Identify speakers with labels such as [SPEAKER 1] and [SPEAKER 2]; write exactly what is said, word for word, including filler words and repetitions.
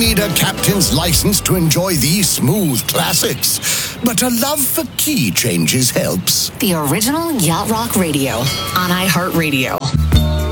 [SPEAKER 1] need a captain's license to enjoy these smooth classics, but a love for key changes helps.
[SPEAKER 2] The original Yacht Rock Radio on iHeartRadio.